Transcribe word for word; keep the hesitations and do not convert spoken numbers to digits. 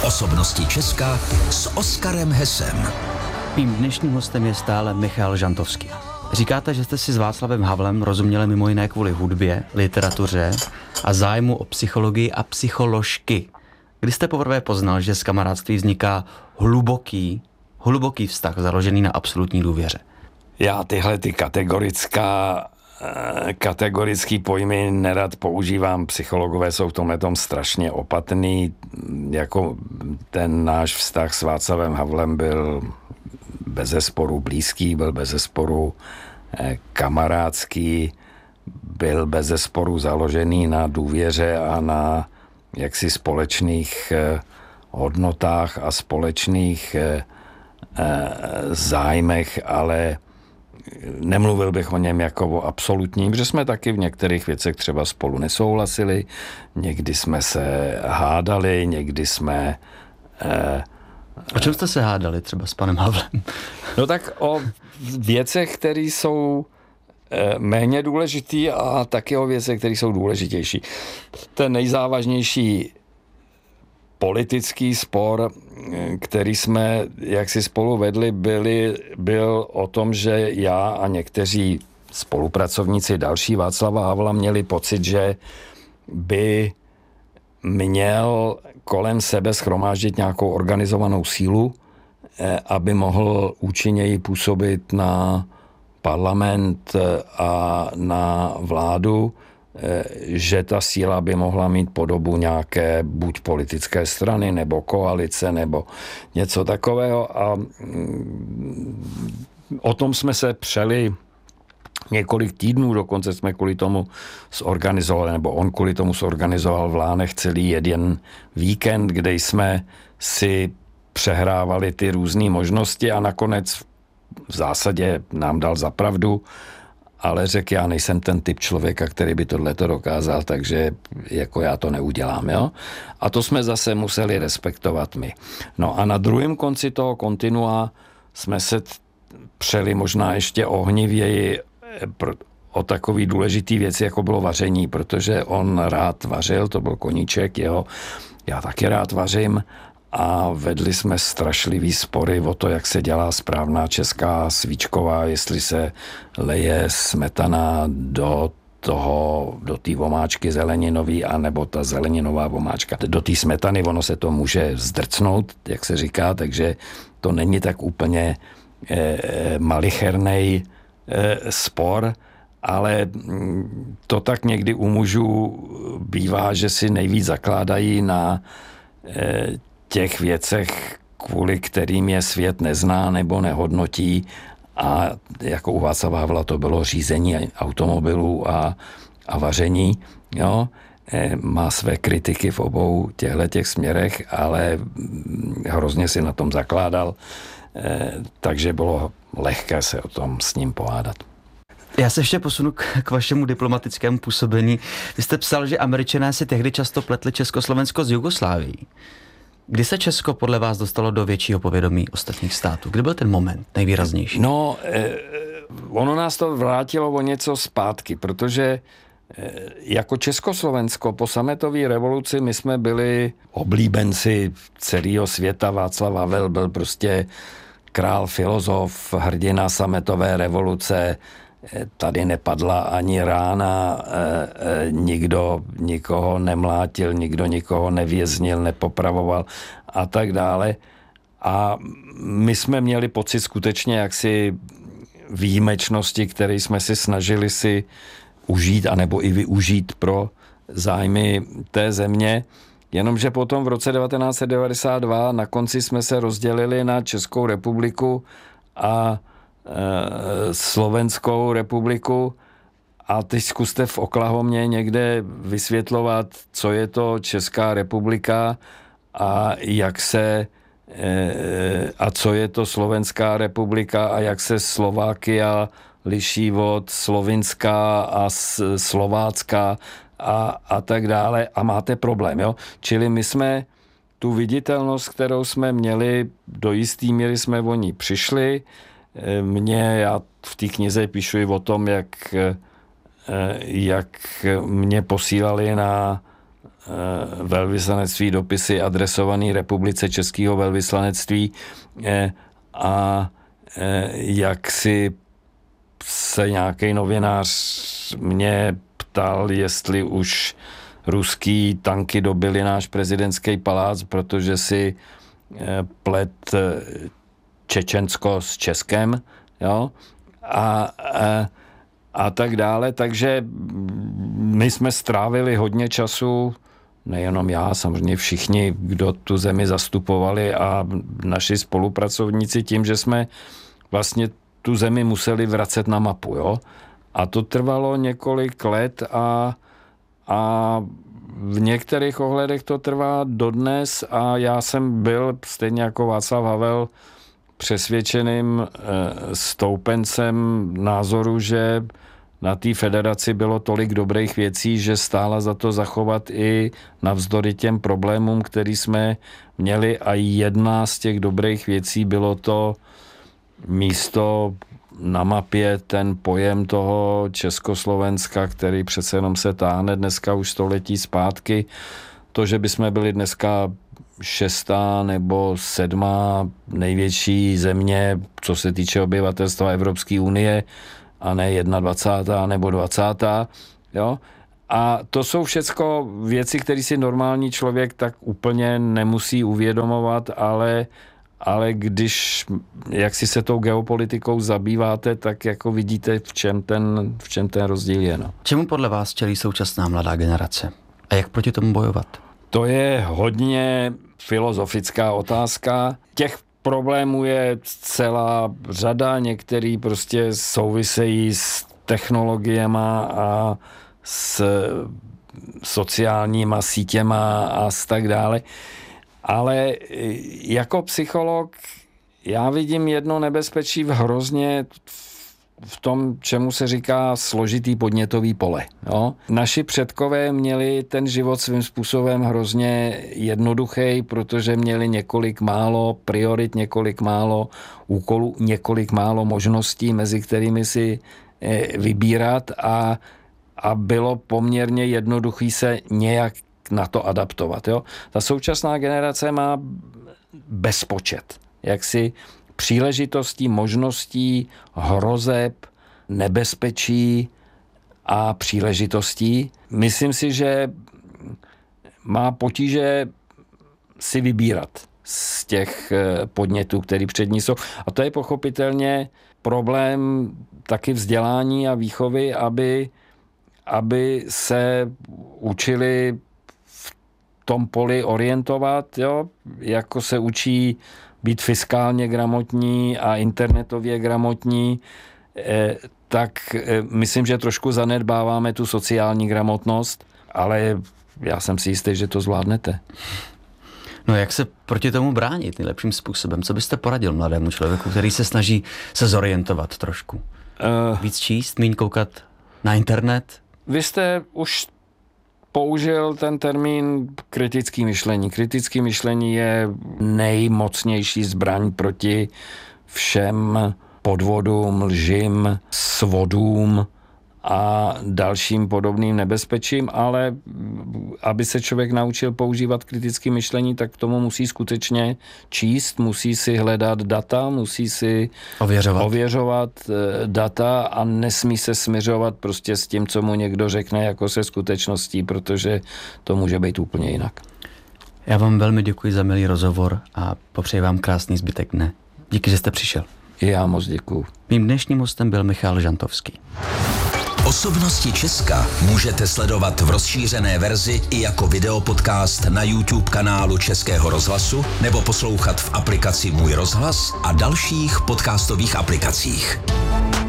Osobnosti Česka s Oskarem Hesem. Mým dnešním hostem je stále Michal Žantovský. Říkáte, že jste si s Václavem Havlem rozuměli mimo jiné kvůli hudbě, literatuře a zájmu o psychologii a psycholožky. Kdy jste poprvé poznal, že z kamarádství vzniká hluboký, hluboký vztah založený na absolutní důvěře? Já tyhle ty kategorická, kategorický pojmy nerad používám. Psychologové jsou v tomhletom strašně opatrný. Jako ten náš vztah s Václavem Havlem byl bezesporu blízký, byl bezesporu kamarádský, byl bezesporu založený na důvěře a na jaksi společných hodnotách a společných zájmech, ale nemluvil bych o něm jako o absolutním, protože jsme taky v některých věcech třeba spolu nesouhlasili, někdy jsme se hádali, někdy jsme... Eh, o čem jste se hádali třeba s panem Havlem? No tak o věcech, které jsou eh, méně důležitý a taky o věcech, které jsou důležitější. Ten nejzávažnější politický spor, který jsme jaksi spolu vedli, byli, byl o tom, že já a někteří spolupracovníci další Václava Havla měli pocit, že by měl kolem sebe shromáždit nějakou organizovanou sílu, aby mohl účinněji působit na parlament a na vládu, že ta síla by mohla mít podobu nějaké buď politické strany, nebo koalice, nebo něco takového. A o tom jsme se přeli několik týdnů, dokonce jsme kvůli tomu zorganizovali, nebo on kvůli tomu zorganizoval v Lánech celý jeden víkend, kde jsme si přehrávali ty různé možnosti a nakonec v zásadě nám dal za pravdu, ale řekl, já nejsem ten typ člověka, který by tohleto dokázal, takže jako já to neudělám, jo. A to jsme zase museli respektovat my. No a na druhém konci toho kontinua jsme se přeli možná ještě ohnivěji o takový důležitý věci, jako bylo vaření, protože on rád vařil, to byl koníček jeho, já taky rád vařím, a vedli jsme strašlivý spory o to, jak se dělá správná česká svíčková, jestli se leje smetana do toho, do té vomáčky zeleninový, anebo ta zeleninová vomáčka. Do té smetany ono se to může zdrcnout, jak se říká, takže to není tak úplně eh, malichernej eh, spor, ale to tak někdy u mužů bývá, že si nejvíc zakládají na eh, těch věcech, kvůli kterým je svět nezná nebo nehodnotí, a jako u Václava Havla to bylo řízení automobilů a, a vaření, jo. E, má své kritiky v obou těchto těch směrech, ale hrozně si na tom zakládal, e, takže bylo lehké se o tom s ním pohádat. Já se ještě posunu k, k vašemu diplomatickému působení. Vy jste psal, že Američané si tehdy často pletli Československo s Jugoslávií. Kdy se Česko podle vás dostalo do většího povědomí ostatních států? Kdy byl ten moment nejvýraznější? No, eh, ono nás to vrátilo o něco zpátky, protože eh, jako Československo po sametové revoluci my jsme byli oblíbenci celého světa. Václav Havel byl prostě král, filozof, hrdina sametové revoluce. Tady nepadla ani rána, nikdo nikoho nemlátil, nikdo nikoho nevěznil, nepopravoval a tak dále. A my jsme měli pocit skutečně jaksi výjimečnosti, které jsme si snažili si užít, anebo i využít pro zájmy té země. Jenomže potom v roce devatenáct set devadesát dva na konci jsme se rozdělili na Českou republiku a Slovenskou republiku, a teď zkuste v Oklahomě někde vysvětlovat, co je to Česká republika a jak se a co je to Slovenská republika a jak se Slovákia liší od Slovinská a Slovácka a, a tak dále, a máte problém, jo? Čili my jsme tu viditelnost, kterou jsme měli, do jistý míry jsme o ní přišli. Mě, já v té knize píšu i o tom, jak, jak mě posílali na velvyslanectví dopisy adresovaný republice Českého velvyslanectví a jak si se nějaký novinář mě ptal, jestli už ruský tanky dobily náš prezidentský palác, protože si plet Čečensko s Českem, jo, a, a, a tak dále, takže my jsme strávili hodně času, nejenom já, samozřejmě všichni, kdo tu zemi zastupovali a naši spolupracovníci tím, že jsme vlastně tu zemi museli vracet na mapu, jo. A to trvalo několik let a, a v některých ohledech to trvá dodnes a já jsem byl, stejně jako Václav Havel, přesvědčeným stoupencem názoru, že na té federaci bylo tolik dobrých věcí, že stála za to zachovat i navzdory těm problémům, který jsme měli, a jedna z těch dobrých věcí bylo to místo na mapě, ten pojem toho Československa, který přece jenom se táhne dneska už století zpátky. To, že bychom byli dneska šestá nebo sedmá největší země, co se týče obyvatelstva Evropské unie, a ne dvacátá jedna nebo dvacátá Jo? A to jsou všecko věci, které si normální člověk tak úplně nemusí uvědomovat, ale, ale když jak si se tou geopolitikou zabýváte, tak jako vidíte, v čem ten, v čem ten rozdíl je. No. Čemu podle vás čelí současná mladá generace? A jak proti tomu bojovat? To je hodně filozofická otázka. Těch problémů je celá řada, některý prostě souvisejí s technologiema a s sociálníma sítěma a s tak dále. Ale jako psycholog já vidím jedno nebezpečí v hrozně v tom, čemu se říká složitý podnětový pole. Jo? Naši předkové měli ten život svým způsobem hrozně jednoduchý, protože měli několik málo priorit, několik málo úkolů, několik málo možností, mezi kterými si vybírat a, a bylo poměrně jednoduchý se nějak na to adaptovat. Jo? Ta současná generace má bezpočet. Jak si příležitostí, možností, hrozeb, nebezpečí a příležitostí. Myslím si, že má potíže si vybírat z těch podnětů, které před ní jsou. A to je pochopitelně problém taky vzdělání a výchovy, aby, aby se učili v tom poli orientovat, jo? Jako se učí být fiskálně gramotní a internetově gramotní, tak myslím, že trošku zanedbáváme tu sociální gramotnost, ale já jsem si jistý, že to zvládnete. No jak se proti tomu bránit nejlepším způsobem? Co byste poradil mladému člověku, který se snaží se zorientovat trošku? Uh, Víc číst, míň koukat na internet? Vy jste už použil ten termín kritický myšlení. Kritický myšlení je nejmocnější zbraň proti všem podvodům, lžím, svodům a dalším podobným nebezpečím, ale aby se člověk naučil používat kritické myšlení, tak k tomu musí skutečně číst, musí si hledat data, musí si ověřovat, ověřovat data a nesmí se smiřovat prostě s tím, co mu někdo řekne, jako se skutečností, protože to může být úplně jinak. Já vám velmi děkuji za milý rozhovor a popřeji vám krásný zbytek dne. Díky, že jste přišel. Já moc děkuju. Mým dnešním hostem byl Michal Žantovský. Osobnosti Česka můžete sledovat v rozšířené verzi i jako videopodcast na YouTube kanálu Českého rozhlasu nebo poslouchat v aplikaci Můj rozhlas a dalších podcastových aplikacích.